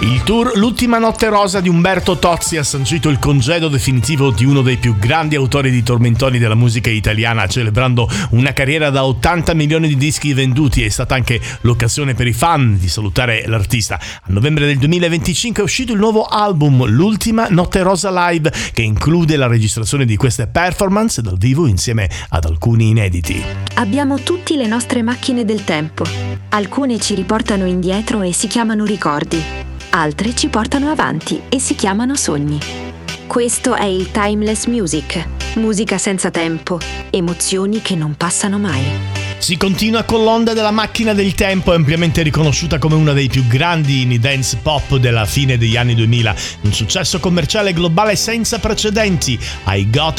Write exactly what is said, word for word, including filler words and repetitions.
Il tour L'ultima notte rosa di Umberto Tozzi ha sancito il congedo definitivo di uno dei più grandi autori di tormentoni della musica italiana, celebrando una carriera da ottanta milioni di dischi venduti. È stata anche l'occasione per i fan di salutare l'artista. A novembre del duemilaventicinque è uscito il nuovo album L'ultima notte rosa live, che include la registrazione di queste performance dal vivo insieme ad alcuni inediti. Abbiamo tutti le nostre macchine del tempo. Alcune ci riportano indietro e si chiamano ricordi. Altre ci portano avanti e si chiamano sogni. Questo è il Timeless Music, musica senza tempo, emozioni che non passano mai. Si continua con l'onda della macchina del tempo, ampiamente riconosciuta come una dei più grandi indie dance pop della fine degli anni duemila. Un successo commerciale globale senza precedenti. I Got